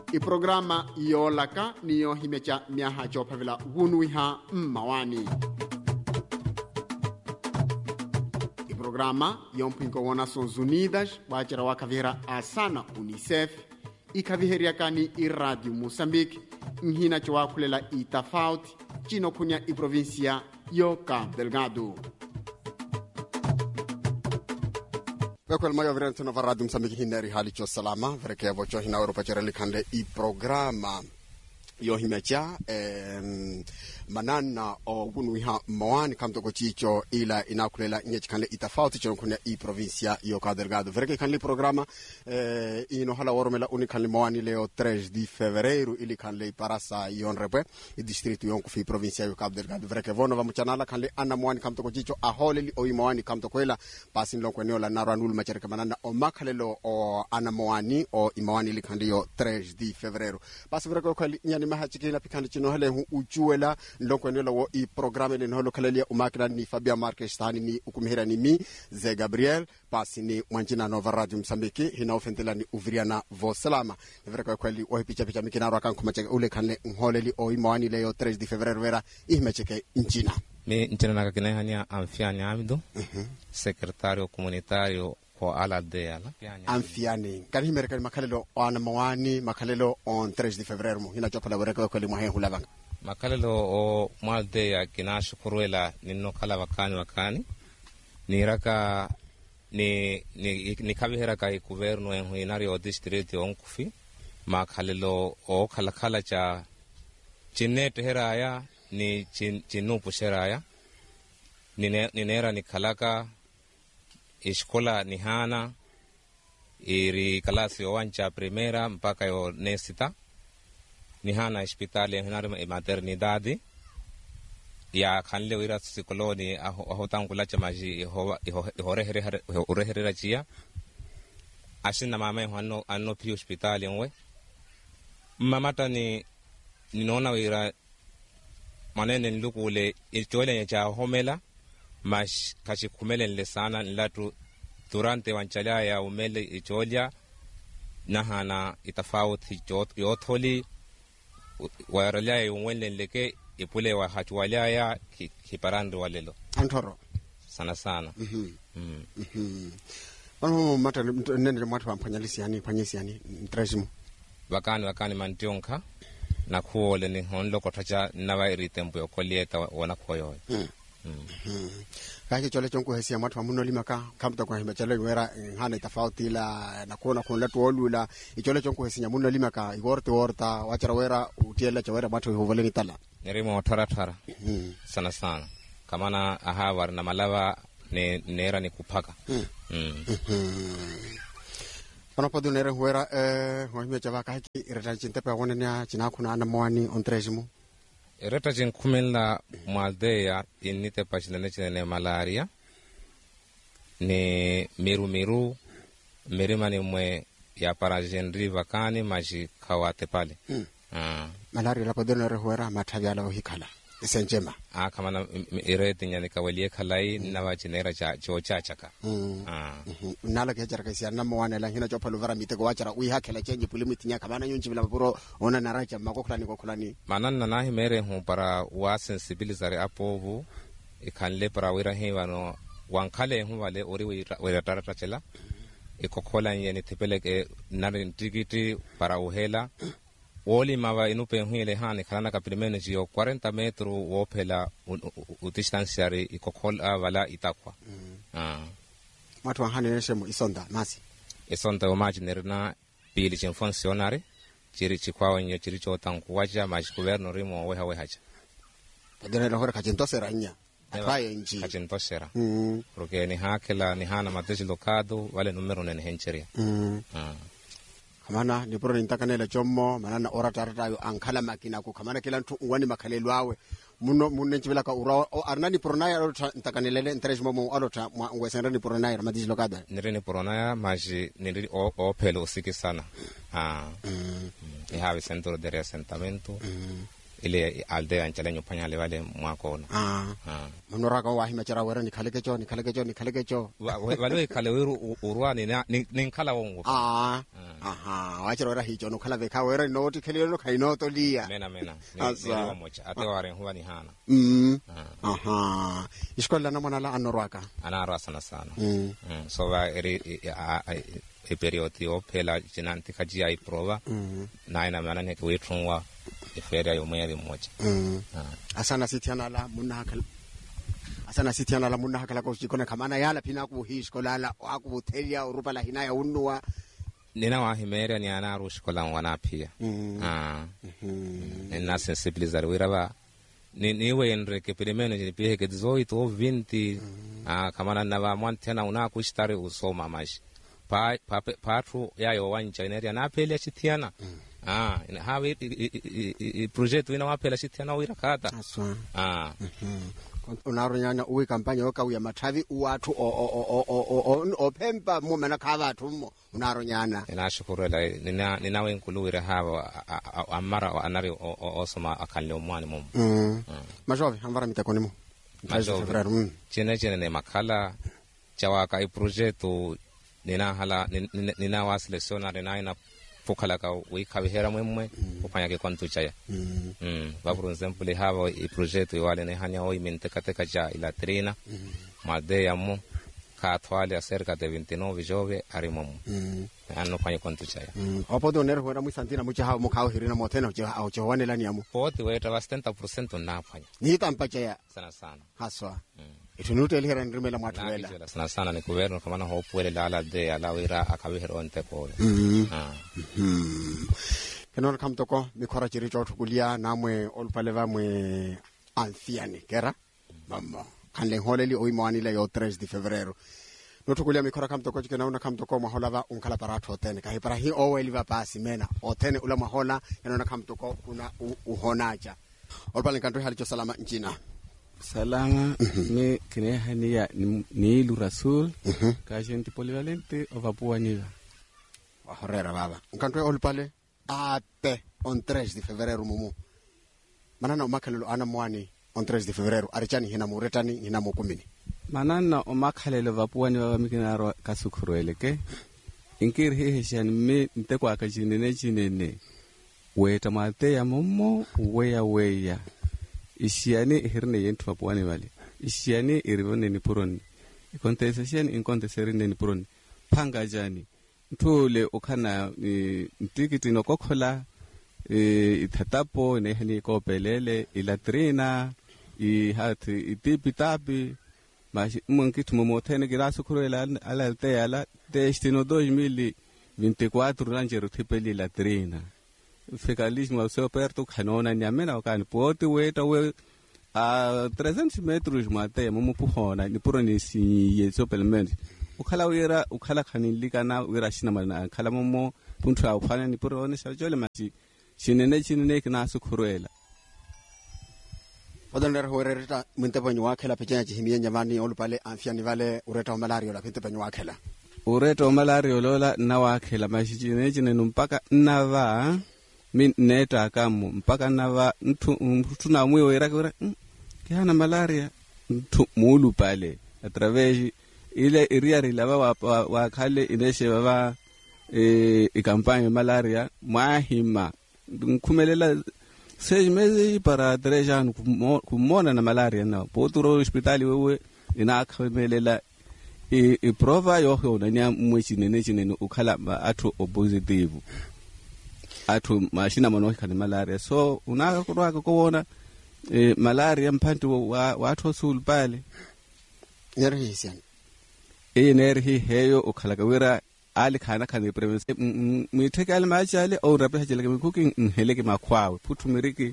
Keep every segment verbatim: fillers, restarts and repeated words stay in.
iprograma yolaka niyo himecha miaha chopavila wunuiha mmawani. Iprograma yompinko wana Nações Unidas wachara wakavihera asana UNICEF ikaviheriakani iRádio Moçambique nhina chowakulela itafauti chino kunya iprovinsia yo Cabo Delgado. Wekwel mayo virente no Rádio Moçambique hineri hali cho salama vereke vocho hina Europa chereli kande i programa yo himecha eh, manana o wunuiha moani kamtoko chicho ila inakulela nyechi kanle itafauti chino kunya i provincia yo Cabo Delgado. Vereke kanle programa eh, ino hala woromela uni kanle moani leo três de fevereiro ili kanle parasa yonrepe i distrito yonku fi provincia yo Cabo Delgado. Vereke vono va muchanala kanle ana moani kamtoko chicho aholeli o i moani kamtoko ela pasin lonko eneo la naranul machereka manana o makalelo o ana moani o i moani ili kanle yo três de fevereiro. Pasi vereke kweli nyani mahachikila pikandi chino hele hu uchuela lonko eneo wo i programa ile nholo kalelia umakila ni Fabia Marques tani ni ukumihira ni mi Ze Gabriel pasi ni mwanjina Nova Radio Msambiki hina ofentela ni uviriana vosalama vereka kweli o picha picha mikina raka kumacheka ule kanle nholeli o imawani leo três de fevereiro vera ihmecheke nchina mi nchina nakakina hania amfiani amido uh-huh. Secretario comunitario ko ala de ala amfiani kan himereka makalelo on mawani makalelo on três de fevereiro mo hina chopala vereka kweli mwahe hulavanga makalelo o mwalde ya kinashukuruela nino kala wakani wakani ni raka ni ni ni kabihera kai governo en huinari o district onkufi makalelo o kala kala cha chinet heraya ni chin chinupu sheraya ni ni nera ni kalaka iskola ni hana iri kalasi o wancha primera mpaka yo nesita ni hana hospitali ya hinari maternidade ya kanle wira psikoloni aho tangula chamaji iho ihorehere ihorehere chia ashina mama hano anno pi hospitali nwe mamata ni ninaona wira manene nlukule ichole cha homela mash kashikumele le sana latu durante wanchala ya umele icholia nahana itafauti yotholi wairalaya yungwele leke ipule wa hatuwalaya ya kiparandi walelo antoro sana sana mhm mhm mhm wano mata nene mwatu wampanyalisi yani panyesi yani trajimo wakani wakani mantionka na kuole ni honlo kotacha nawairi tempo yokolieta wana koyo mhm mhm kaje chole chonku hesia mwatu wamuno limaka kamta kwa himba chale wera hana itafauti la na kuona kuna tu olula ichole chonku hesia muno limaka igorte horta wachara wera utiela chawera mwatu hovoleni tala nerimo tara tara mm. sana sana kamana ahawar na malava ne nera ni kupaka mm. mm. mm-hmm. Pana podu nere huera eh hoime chava kahiki ireta chintepe wonenia chinakuna na moani ontresimo ireta chin kumela mwaldea inite pachinene chine malaria ni miru miru mirima ni mwe ya paragenri vakani maji kawate pale mm. ah malaria la podu nere huera matavya la hikala isenjema ah kama na ireti nyani kawelie kalai mm. na wachinera cha chochachaka mm. ah mm-hmm. nala ke jaraka sia na moane la hina chopalo vara mitego wachara ui hakela change pulimiti nya kama na nyunchi bila puro ona naracha makoklani koklani manana nahi mere hu para wa sensibilizare apovu ikanle para wira hewano wankale hu wale ori wira tarata chela ikokola nyeni tepeleke nari tikiti para uhela woli mawa inupe huile hane kalana ka primene jio cuarenta metro wopela distanciare ikokola wala itakwa mm. ah watu hane neshemo isonda masi isonda omaji nerna pili chen funcionare chiri chikwawo nyo chiri chotanku waja maji governo rimo weha wehacha padene la hora kajentosera nya atwaye nji kajentosera mm. porque ni hakela ni hana mateji lokado wale numero nene hencheria mm. ah kamana ni pro nitakanela chommo manana orata rata yo ankala makina ko kamana kila ntu ngwani makalelo awe muno munne chibela ka ura arnani pro na ya ntakanelele entrejmo mo alota ngwesenda ni pro na ya madiji lokada nireni pro na ya maji niri o opelo siki sana ah mm. e have centro de reassentamento mm. ile aldea anchalenyo panyale wale mwako ah ah monoraka wa himachara wera ni khalekecho ni khalekecho ni khalekecho wale khale weru urwani ni ni khala wongo ah aha wachara wera hicho no khala veka wera no ti khelelo no khaino to lia mena mena ni wa mocha ate ware huwa ni hana mm aha iskola na mwana la anorwaka anarwa sana sana mm so wa eri e periodi o pela jinanti kaji ai prova na ina maana ne kwetwa eferia yo mwezi mmoja mm asana sithiana la munakala asana sithiana la munakala ko jikona kamana yala phina ku hiskola la akuthelia urupa la hina ya unwa nina wa himeria ni ana rushkola wana pia ah nina sensibilizar wiraba ni niwe enreke perimeno ni pia ke dezoito ou vinte ah kamana na va mwantena una kushtari usoma mashi pa pa patru yayo wanja ineria na pele chithiana ah ina hawe i projeto ina wapela chithiana wira kata aswa ah unaronyana uwe kampanya yoka uya mathavi uwathu o o o o phempa mu mena kha bathu mo unaronyana ina shukurela nina nina wenkuluwira hawa amara anari osoma akanle omwani mo mm majove amvara mitakoni mo majove chene chene ne makhala chawaka i projeto nina hala nina wa selecciona nina ina fokala ka we khabihera mwemwe upanya ke kwantu chaya mm mm baburu example hava i projeto yale ne hanya o imente kateka ja ila trina made yamo ka twale acerca de vinte e nove jove arimo mm anno panya kwantu chaya mm opodo nero hora mu santina mu cha mu khao hirina motena je au je wanela ni amu poti weta wa seventy percent na panya ni tampa chaya sana sana haswa itunuto elihera ndrimela mwatwela sana sana ni governo kama na hopwele la de ala wira akabihera onte ko ah kenor kamtoko mikhora chiri chotukulia namwe olpaleva mwe anciani kera mama kanle holeli oimwanile yo tres de febrero notukulia mikhora kamtoko chikena una kamtoko maholava unkala paratho tene ka hipara hi oweliva pasi mena otene ula mahola kenona kamtoko kuna uhonaja olpalen kanto halicho salama nchina salama me kene hania ni lu rasul ka gente polivalente ovapuaniva wa horera baba nkanto olpale ate on tres de febrero mumu manana umakhalelo ana mwani on tres de febrero arichani hina muretani hina mukumini manana umakhalelo vapuani baba mikinaro kasukhurwele ke inkiri heheshani me ntekwa ka jinene jinene weta mate ya momo weya weya isiane hirne yentu vapuani vale isiane irivone ni puroni contestation in contestation ni puroni phanga jani ntule ukhana ntikiti no kokhola ithatapo ne hani kopelele ilatrina i hathi itipitapi mashi munkitu momothene girasu khurela ala teyala destino dois mil e vinte e quatro rangeru thipeli latrina fecalismo ao seu perto canona nyamena okani poti weta we a trezentos metros mate mumu puhona ni puro ni si yeso pelment ukhala wira ukhala khanilika na wira shina mana khala momo puntu a phana ni puro ni sajole machi chinene chinene kina sukhurela odoner horereta munte panyu wakhela pechanya chihimiye nyamani olupale amfiani vale ureta malaria la pinte panyu wakhela ureta malaria lola na wakhela machi chinene chinene mpaka nava min neta kamu mpaka nava mtu na mwe wera wera kiana malaria mtu mulu pale através ile iria rilava wa wa khale ineshe baba e ikampanya malaria mahima nkhumelela seis meses para três anos kumona na malaria na poturo hospital wewe ina khumelela e e prova yo hona nya mwechinene chinene ukhala athu positive athu mashina mano khani malaria so unaka kurwaka kuona e malaria mphantu wa watho sul pale nerhisian e nerhi heyo ukhalaka wira ali khana khani prevention mithekale machale o rape hajele ke cooking nheleke makhwawe phuthu miriki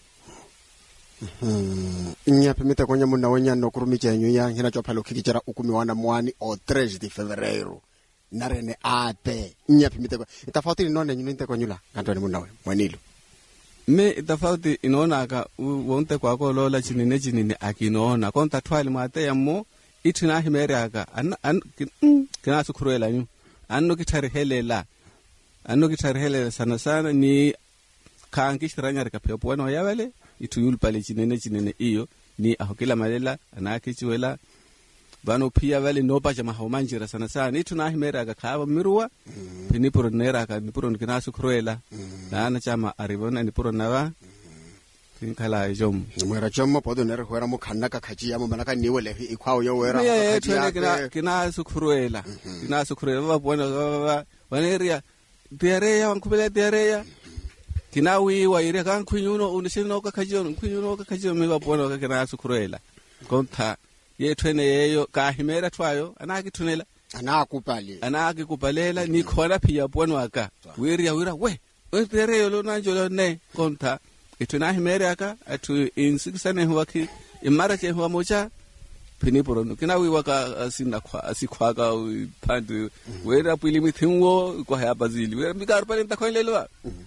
nyape mita konya munna wenya no kurumijenyu ya hina chophalo khikichera ukumi wana mwani o tres de fevereiro narene ate nyape mita ko itafauti none nyinu inte konyula kantoni munnawe mwanilo me itafauti inona ka wonte kwa ko lola chinene chinene akinona konta twali mate yammo ithina himere aka an kina sukhurela nyu anno kithari helela anno kithari helela sana sana ni kangi shiranya rika pia puano ya wale ituyul pale chinene chinene iyo ni ahokila malela anake chiwela bano pia wale nopa jama haumanjira sana sana itu na himera ga kawa mirwa mm. pinipuro nera ka nipuro nkinasu kruela mm. na ana chama arivona nipuro nawa mm. kala jom mwera jom podo nera kwera mo khanaka khaji ya mo manaka niwele ikwao yo wera ya ya kina kinasu kruela kinasu kruela ba bona waneria diarea wankubela diarea kinawi wa ire kan kunyuno unishino ka khaji kunyuno ka khaji me ba bona ka kinasu kruela konta ye twene yeyo ka himera twayo anaki tunela anakupali anaki kupalela ni khona pia pwano aka wiria wira we wetere yolo nanjolo ne konta ituna himera aka atu insikisane huwaki imara che huwa mocha piniporo kina wiwa ka sina kwa asikwa ka phandu wera pili mithinwo kwa hapa zili wera mikar pale ntakhoilelwa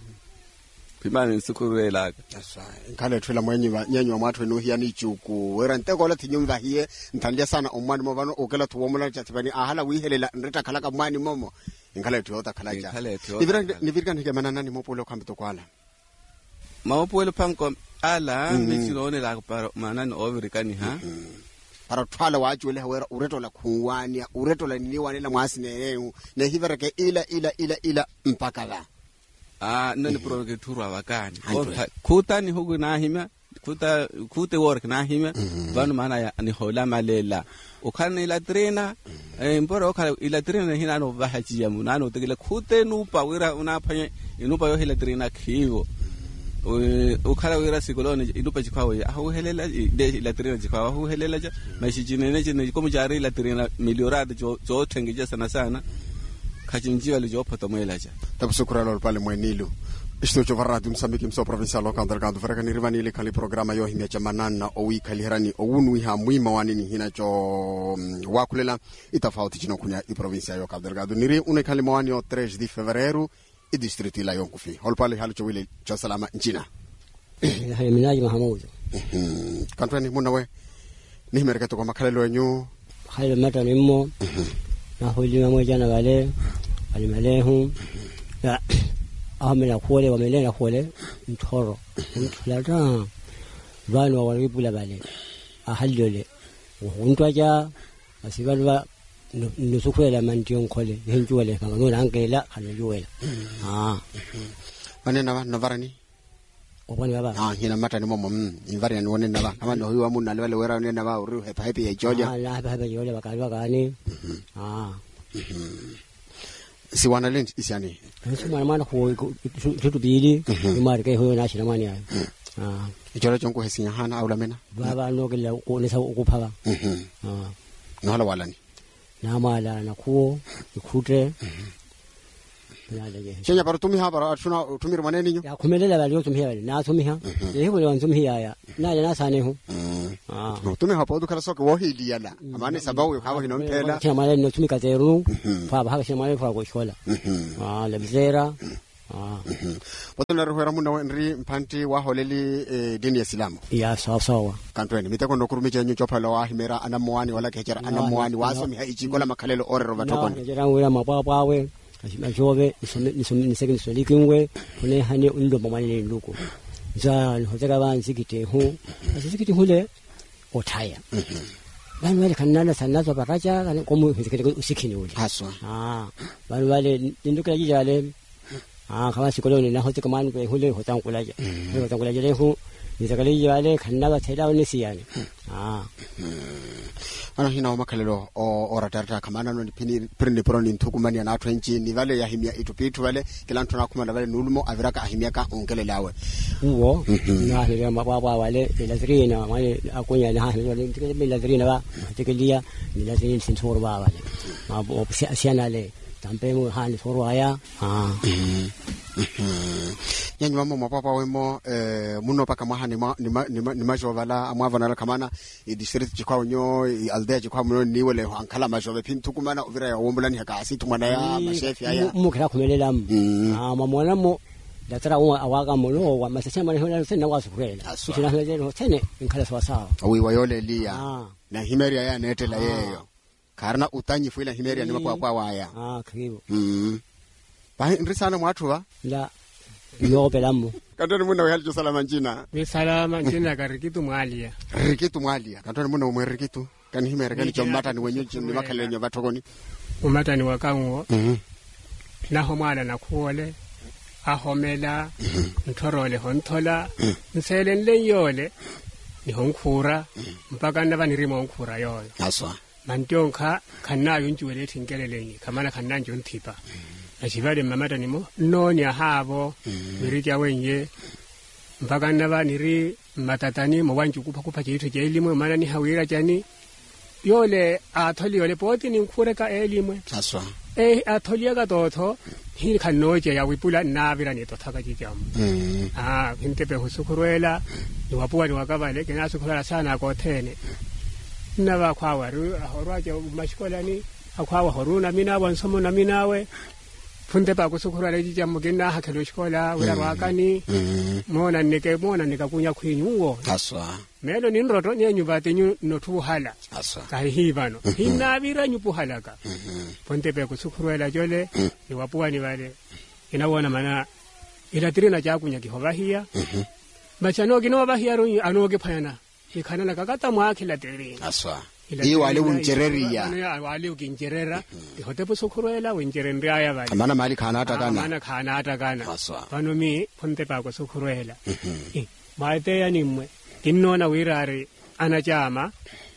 pimani sukuruela asa ngale thwela mwenyi ba nyenyo matwe no hiya ni chuku wera ntekola thinyumva hiye nthandya sana omwani mo bano okela thuwomola chathibani ahala wihelela nreta khala ka mwani momo ngale thiyota khala ja nivira nivirika nike manana ni mopolo khambe to kwala mopolo phanko ala michilone la para manani overikani ha para thwala wa jwele wera uretola khuwani uretola niwani la mwasine ne hivereke ila ila ila ila mpaka la ah nani proge turwa wakani kuta ni hugu na hima kuta kute work na hima banu maana ya ni hola malela ukana ila trena mbora ukana ila trena hina no bahaji ya munano tegele kute nupa wira unapanye inupa yo ila trena khiwo ukala wira sikolone inupa jikwawe ahu helela de ila trena jikwawe ahu helela ja mashijinene jine komu jari ila trena miliorada jo jo tengije sana sana kachinjiwa lijopo mwelaja tabsukura lol pale mwenilu istocho varadu msambiki mso provincial local delgado faraka ni rivani ile kali programa yo himya chamanana o wi kali herani o unwi ha mwima wanini hina cho wakulela itafauti chino kunya i provincia yo delgado niri une kali mwani o três de fevereiro i distrito la yonkufi hol pale halu cho wile cho salama nchina hayi minaji mahamudu kantwani munawe ni merekato kwa makalelo yenyu hayi mata nimmo na holi mwa jana wale alimalehu ya amela khole wamelena khole mthoro mthulata bano walibula bale ahallole untwaja asibalwa nusukhwela mantiyo khole henjwele ngano langela khanjuwela ah manena ba navarani obani baba ah hina mata ni momo invari ni wonena ba kama no hiwa munna lele wera nena ba uri happy happy ya joja ah la happy happy joja bakalwa gani ah si wana lens isiani nso mwana mwana ko tutu bili imari kai hoyo na shina mani ah ijola jonko hesinya hana au lamena baba no gela ko nesa ukuphaga ah no hala walani na mala na ko ikhute Chenya para tumi ha para tuna tumir maneni nyo ya kumelela bali tumi ha na tumi ha yeho le tumi ya na na sane hu ah tumi ha podu kala soke wo hilia la amane sababu hawa hino mpela chama male no tumi kateru fa ba ha chama male fa ko shola ah le bizera ah potona rwera muna nri mpanti wa holeli dini ya Islamu ya sawa sawa kantweni mitako ndo kurumi chenyu chopala wa himera ana mwani wala kechera ana mwani waso mi ha ichikola makalelo ore ro batokoni jera wera mapapa we ajobe niseke nisolikingwe kune hani undo mamane nduko za hoteka banzikite hu asikite hule otaya bani wale kanana sanazo baraja kana komu hizikite usikini ule haswa ah bani wale ndukira jijale ah kama sikoloni na hoteka manu pe hule hotangulaje hotangulaje lehu nizakali jale kanana tela onisiane ah ana hina makalelo o oratarta kamana no pini prinde proni ntukumani na twenty ni vale ya himia itupitu vale kila mtu nakuma vale nulumo aviraka ahimia ka ongele lawe uwo na hile mababa wale lazrina wale akunya na hile wale tikele lazrina ba tikelia ni lazrina sinsoro ba wale mabo siana le tampemu hani soro aya ah nyanyi mama mapapa wemo eh muno paka mahani ma ni ni majovala amwavana la kamana i district chikwa nyo aldea chikwa muno ni wele ankala majove pintu kumana uvira ya wombulani haka asitu mwana ya mashefi haya mukira kumelela ah mamona mo datara wa awaga muno wa masema ni hola sena wasukwela kina hele tene inkala sawa sawa awi wayole lia na himeria ya netela yeyo karna utanyi fuila himeria ni mapwa kwa waya ah karibu mm ba ndrisana mwatu ba la yo pelamo kantoni muna we halicho salama njina Ni salama njina ka Rikitu Mwalia. Rikitu Mwalia kantoni muna umwe Rikitu kani himere kali chomata ni wenye ni makale nyo batokoni Umata ni wakango. mhm Naho mwana nakuole. Ahomela. Ntorole hontola. Nsele nlenyole. Ni honkura. Mpaka ndaba nirimo honkura yoyo. aswa Mantionka kanayo njuwele tingeleleni kamana kananjo ntipa. Ashivale mamata nimo noni ahabo mirija wenye mpaka ndaba niri matatani mwanju kupa kupa chitu cha elimu maana ni hawira jani yole atholi yole poti ni nkureka elimu aswa eh atholia ka toto hi khanoje ya wipula navira ni to thaka jijam mhm ah hintepe husukurwela ni wapuwa ni wakavale kena sukurwela sana ko thene naba khwawa ru ahorwaje mashikola ni akhwawa horuna mina wansomo na minawe funde pa kusukurwela jijam gena hakelo shikola wira wakani mhm mona nike mona nika kunya khwinyuwo aswa melo ni nroto ni nyubate nyu notuhala aswa kai hibano hinavira nyupuhalaka mhm ponte pe kusukurwela jole ni wapuwa ni wale inawona mana ila tirina jakunya kihovahia mhm bachano kino bahia ru anoge phayana ikhana na kakata mwakila tiri aswa hii wale unchereria wale ukincherera ihote pusukurwela wencherendria ya wale amana mali khana hata kana mana khana hata kana aswa pano mi ponte pa kusukurwela mhm eh maite ya nimwe kinona wirare anachama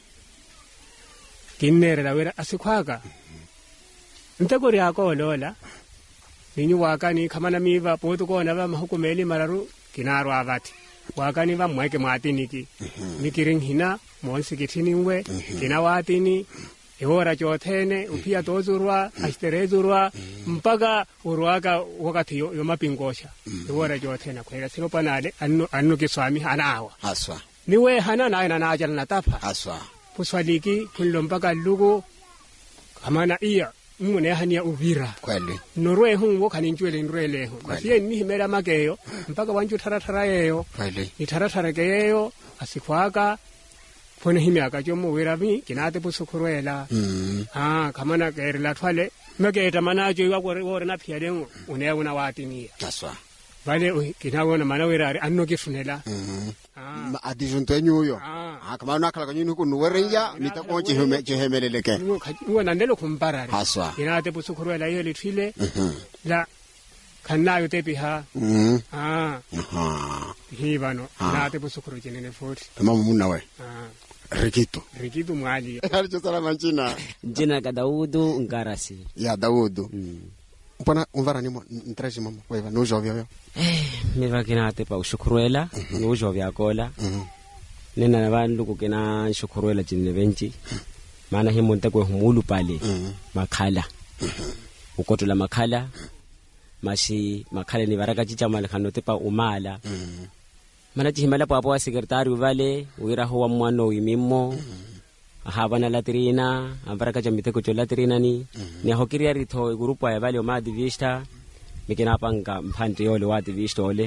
kinnerera wira asikhwaka ntekori yako lola ninyu wakani khamana miva potu kona va mahukumeli mararu kinaro avati wakani va mweke mwatiniki nikiring hina monsikithini we kina watini eora chothene upia tozurwa ashterezurwa mpaka urwaka wakati yo mapingosha eora chothena kwela sino panale anno anno kiswami anawa aswa niwe hana na ina na ajala na tapa aswa puswaliki kullo mpaka lugo kamana iya mune hania uvira kweli norwe hu wokani njwele nrwele hu basiye ni himera makeyo mpaka wanju tarathara yeyo kweli ni tarathara keyo asikwaka phone himyaka jomo wirami kinate pusukurwela mhm ah kamana kerela thwale maketa manajo iwakore wore na phialengo une una watiniya aswa vale kinawona mana wirari anno kifunela mhm ah adijunto enyuyo ah ah kama nakhala kanyini ku nuwerenja nitakonje heme jehemeleleke ngona ndelo kumparare aswa inate pusukurwela yo lithile mhm la khanayo tepiha mhm ah aha hibano Ah. inate pusukuru jenene futhi mama muna we ah Rikitu Rikitu Mwalia halicho salama njina jina ka Daudu Ngarasi ya Daudu mm. mpona umvara nimo ntraji mama weva no jovya yo eh miva kinate pa ushukurwela no jovya kola mhm nena na vandu ku kina shukurwela jinne benchi maana himonte ko humulu pale mhm makhala ukotola makhala mashi makhala ni baraka chicha mala khanote pa umala mhm mana chihimala papo wa sekretari vale uira ho wa mwana wimimo ahabana latrina ambaraka jamite ko latrina ni ne hokiria ritho grupo ya vale o ma divista mikina panga mphante yole wa divista ole